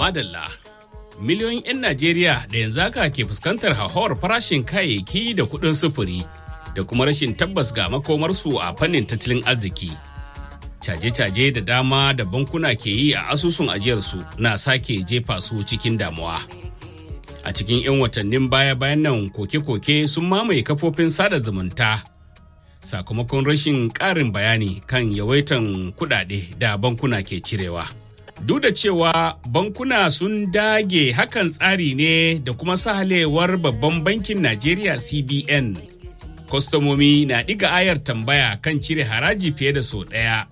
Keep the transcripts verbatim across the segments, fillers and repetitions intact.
Madalla. Miliyoyin 'yan Najeriya da yanzu haka ke fuskantar hauhawar farashin kayayyaki da kuɗin sufuri da kuma rashin tabbas ga makomarsu a fannin tattalin arziki. Caje-caje da dama da bankuna ke yi a asusun ajiyarsu na sake jefa su cikin damuwa. A cikin 'yan watannin baya-bayan nan koke-koke sun mamaye kafofin sada zumunta sakamakon rashin ƙarin bayani kan yawaitan kuɗaɗe da bankuna ke cirewa. Duk da cewa bankuna sun dage hakan tsari ne da kuma sahalewar babban bankin Najeriya C B N. Kwastomomi na ɗiga ayar tambaya kan cire haraji fiye da sau ɗaya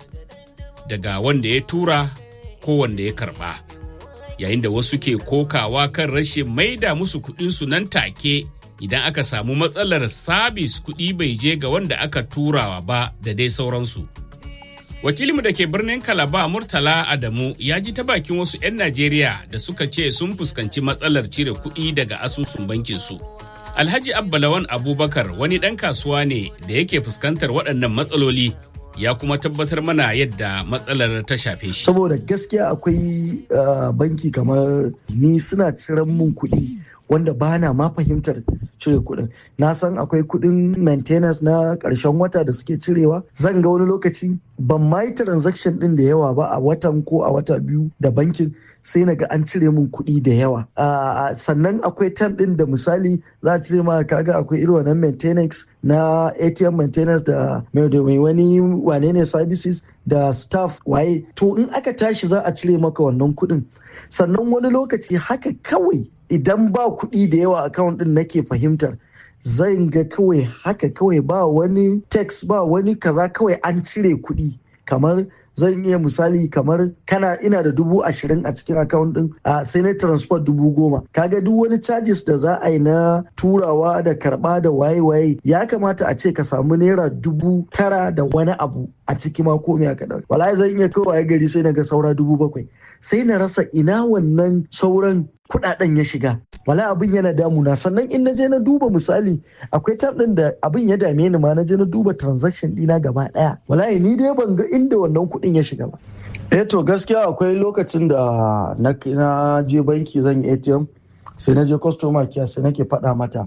daga wanda ya tura ko wanda ya karɓa. Yayin da wasu ke kokawa kan rashin maida musu kuɗinsu nan take idan aka samu matsalar sabis kuɗi bai je ga wanda aka turawa ba da dai sauransu. Wakilinmu da ke birnin Kalaba Murtala Adamu ya ji ta bakin wasu 'yan Najeriya da suka ce sun fuskanci matsalar cire kuɗi daga asusun bankinsu. Alhaji Abbalawan Abubakar wani ɗan kasuwa ne da yake fuskantar waɗannan matsaloli ya kuma tabbatar mana yadda matsalar ta shafe shi. Saboda gaskiya akwai uh, banki kamar ni suna ciran mun kuɗi wanda ba na ma fahimtar cire kuɗin. Na san akwai kuɗin maintenance na ƙarshen wata da suke cirewa. Zan ga wani lokaci ban ma yi transaction ɗin da yawa ba a watan ko a wata biyu da bankin sai na ga an cire min kuɗi da yawa. Uh, sannan akwai time ɗin da misali za a cire ma kaga akwai irin wannan maintenance na A T M maintenance da mai wani wane ne services da staff waye. To in aka tashi za a cire maka wannan kuɗin. Sannan wani lokaci haka kawai idan ba kuɗi da yawa account ɗin nake fahimtar zan ga kawai haka kawai ba wani text ba wani kaza kawai an cire kuɗi kamar zan iya misali kamar kana ina da dubu ashirin a cikin account ɗin a sai na transfer dubu goma kaga duk wani charges da za a yi na turawa da karɓa da waye-waye ya kamata a ce ka samu naira dubu tara da wani abu a ciki ma komai aka ɗauki wallahi zan iya kawai gari sai na ga saura dubu bakwai sai na rasa ina wannan sauran kudaden ya shiga wala abin yana damuna sannan in na je na duba misali akwai tab din da abin ya dame ni ma na je na duba transaction dina gaba daya wallahi ni dai ban ga inda wannan kudin ya shiga ba eh to gaskiya akwai lokacin da na, na je banki zan yi A T M sai na je customer care sai nake faɗa mata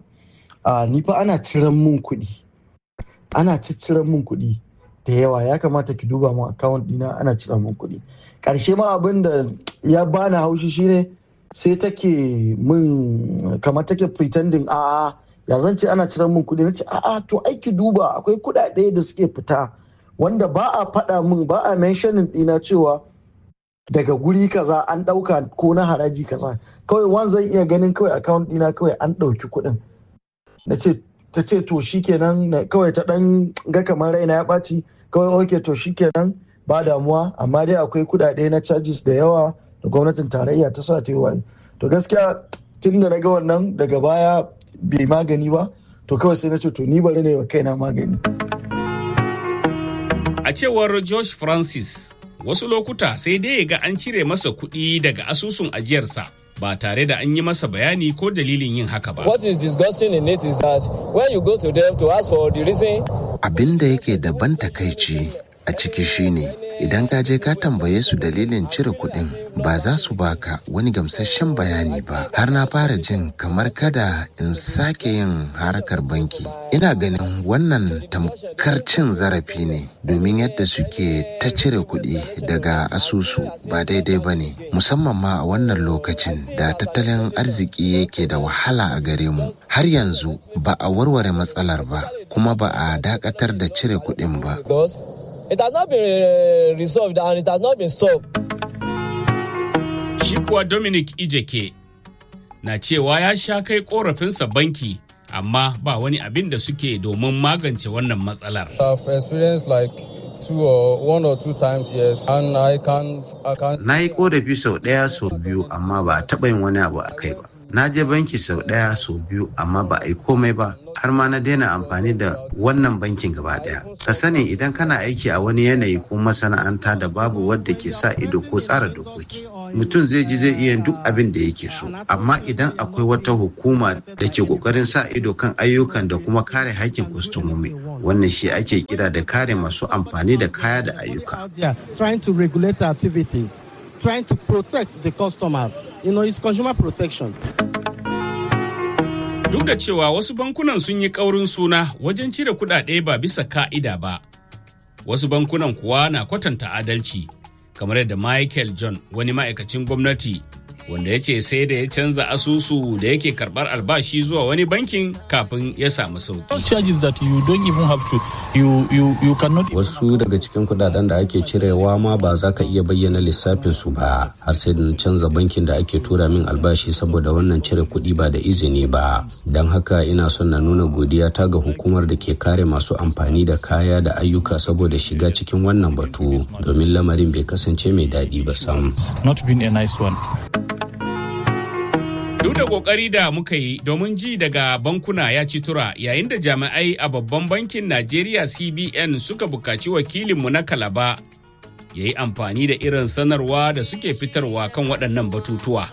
a ni fa ana ciran mun kuɗi ana cicciran mun kuɗi da yawa ya kamata ki duba mu account dina ana ciran mun kuɗi karshe ma abin da ya bani haushi shine sai take min kamar take pretending a ya zan ce ana ciran min kuɗi nace a'a to aiki duba akwai kuɗaɗe da suke fita wanda ba a faɗa min ba a mentioning ɗina cewa daga guri kaza an ɗauka ko na haraji kaza kawai wan zan iya ganin kawai account ɗina kawai an ɗauki kuɗin nace ta ce to shikenan kawai ta ɗan ga kamar raina ya ɓaci kawai okay to shikenan ba damuwa amma dai akwai kuɗaɗe na charges da yawa da gwamnatin tarayya ta sa ta yi waye to gaskiya tun da na ga wannan daga baya bai magani ba to kawai sai na ce to ni bari ne wa kaina magani. A cewar Josh Francis wasu lokuta sai dai ga an cire masa kuɗi daga asusun ajiyarsa ba tare da an yi masa bayani ko dalilin yin haka ba. What is disgusting in it is that when you go to them to ask for the reason. Abin da yake daban takaici a ciki shine idan ka je ka tambaye su dalilin cire kuɗin ba za su baka wani gamsasshen bayani ba har na fara jin kamar kada in sake yin harkar banki ina ganin wannan tamkar cin zarafi ne domin yadda suke ta cire kuɗi daga asusu ba daidai ba ne musamman ma a wannan lokacin da tattalin arziki yake da wahala a gare mu har yanzu ba a warware matsalar ba kuma ba a dakatar da cire kuɗin ba. It has not been resolved and it has not been stopped. Shi kuwa Dominic Ijeke na cewa ya sha kai korafinsa banki amma ba wani abin da suke domin magance wannan matsalar. I've experienced like two or one or two times yes and I can I can Na yi korafi sau ɗaya sau biyu amma ba a taɓa yin wani abu a kai ba. Na je banki sau ɗaya sau biyu amma ba a yi komai ba. Har ma na daina amfani da wannan bankin gaba daya. Ka sani idan kana aiki a wani yanayi ko masana'anta da babu wadda ke sa ido ko tsara dokoki. Mutum zai ji zai iya duk abin da yake so. Amma idan akwai wata hukuma da ke kokarin sa ido kan ayyukan da kuma kare haƙƙin kwastomomi, wannan shi ake kira da kare masu amfani da kaya da ayyuka. trying to protect the customers. You know, it's consumer protection. Duk da cewa wasu bankunan sun yi ƙaurin suna wajen cire kuɗaɗe ba bisa ka'ida ba, wasu bankunan kuwa na kwatanta adalci, kamar yadda Michael John, wani ma'aikacin gwamnati, wanda ya ce sai da ya canza asusu da yake karɓar albashi zuwa wani bankin kafin ya samu sauki. Wasu daga cikin kudaden da ake cirewa ma ba za ka iya bayyana lissafin su ba, har sai da na canza bankin da ake tura min albashi saboda wannan cire kuɗi ba da izini ba. Don haka ina son na nuna godiya ta ga hukumar da ke kare masu amfani da kaya da ayyuka saboda shiga cikin wannan batu, domin lamarin bai kasance mai daɗi ba sam. Not been a nice one. Duk da kokari da muka yi domin ji daga bankuna ya ci tura, yayin da jami'ai a babban bankin Najeriya C B N suka bukaci wakilinmu na Kalaba ya yi amfani da irin sanarwa da suke fitarwa kan waɗannan batutuwa.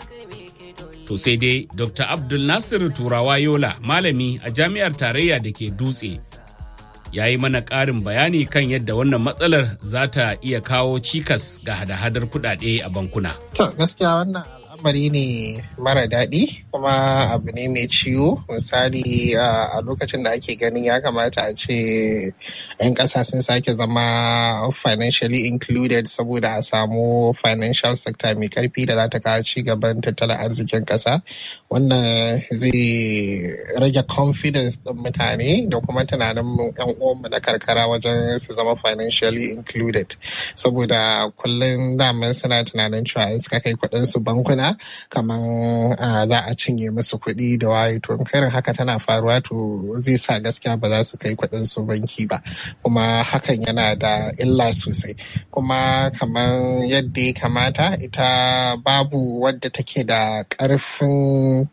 To sai dai Doctor Abdul Nasir Turawa Yola, malami a jami'ar tarayya da ke Dutse, ya yi mana ƙarin bayani kan yadda wannan matsalar za ta iya kawo cikas ga hada-hadar kuɗaɗe a bankuna. To gaskiya wannan al'amari ne mara daɗi kuma abu ne mai ciwo. Misali a lokacin da ake ganin ya kamata a ce 'yan ƙasa sun sake zama financially included saboda a samu financial sector mai ƙarfi da za ta kawo ci gaban tattalin arzikin ƙasa. Wannan zai rage confidence ɗin mutane da kuma tunanin 'yan uwanmu na karkara wajen su zama financially included, saboda kullum daman suna tunanin cewa in suka kai kuɗin su bankuna kamar za a cinye musu kuɗi da waye. To irin haka tana faruwa, to zai sa gaskiya ba za su kai kuɗin su banki ba, kuma hakan yana da illa sosai. Kuma kamar yadda ya kamata, ita babu wadda take da ƙarfin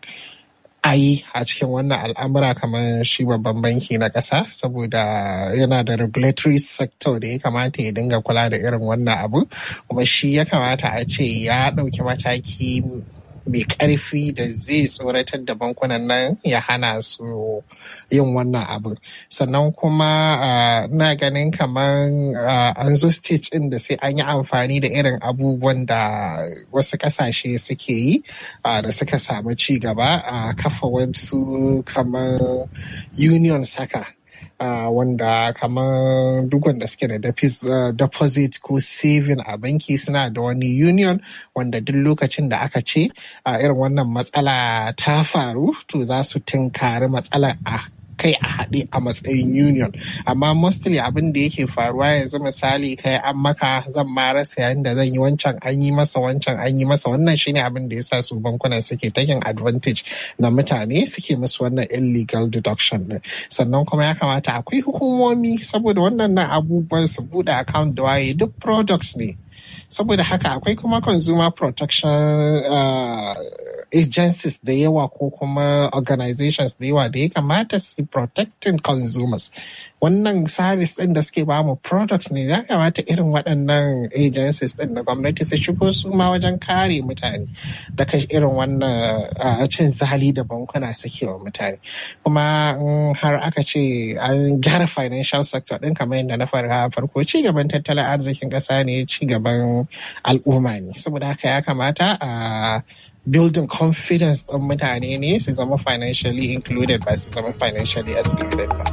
ayi a cikin wannan al'amura kamar shi babban banki na ƙasa, saboda yana da regulatory sector da ya kamata ya dinga kula da irin wannan abu, kuma shi ya kamata a ce ya ɗauki mataki mai ƙarfi da zai tsoratar da bankunan nan ya hana su yin wannan abu. Sannan kuma na ganin kamar an zo stage ɗin da sai an yi amfani da irin abubuwan da wasu ƙasashe suke yi da suka samu ci gaba, a kafa wasu kamar union saka. Uh, wanda kamar duk wanda suke da uh, deposit ko saving a banki suna da wani union wanda duk lokacin da aka ce uh, irin wannan matsala ta faru, to za su tunkari matsalar a kai a haɗe a matsayin union. Amma mostly abin da yake faruwa yanzu, misali kai an maka zan ma rasa yayin da zan yi wancan, an yi masa wancan, an yi masa wannan, shine abin da yasa su bankunan suke taking advantage na mutane, suke musu wannan illegal deduction din. Sannan kuma ya kamata akwai hukumomi, saboda wannan nan abubuwan su buɗe account da waye duk products ne. Saboda haka akwai kuma consumer protection uh, agencies da yawa ko kuma organizations da yawa da ya kamata su protecting consumers. Wannan service ɗin da suke bamu product ne, ya kamata irin waɗannan agencies ɗin da gwamnati su shigo su ma wajen kare mutane daga irin wannan cin zali da bankuna suke wa mutane. Kuma har aka ce an gyara financial sector ɗin kamar yadda na farko, ci gaban tattalin arzikin ƙasa ne, ci gaban al'umma ne. Saboda haka ya kamata a building confidence ɗin mutane ne su zama financially included ba su zama financially excluded ba.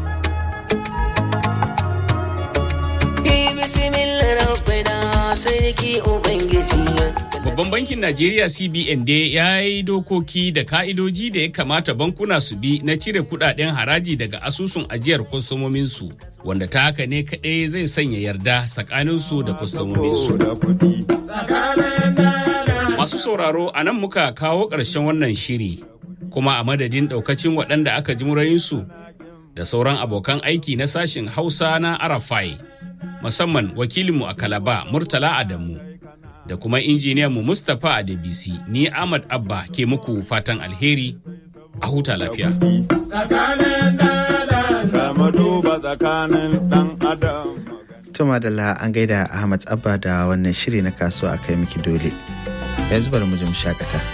Babban bankin Najeriya C B N dai ya yi dokoki da ka'idoji da ya kamata bankuna su bi na cire kudaden haraji daga asusun ajiyar kwastomominsu, wanda ta haka ne kaɗai zai sanya yarda tsakaninsu da kwastomominsu. Masu sauraro, a nan muka kawo ƙarshen wannan shiri, kuma a madadin ɗaukacin waɗanda aka ji murayinsu da sauran abokan aiki na sashin Hausa na Arafai, musamman wakilinmu a Kalaba Murtala Adamu, da kuma injiniyanmu Mustapha Adebisi, ni Ahmad Abba ke muku fatan alheri, a huta lafiya. Tuma da an gaida Ahmad Abba da wannan shiri na kasuwa a kai miki dole. Yanzu bari mu ji mu shakata.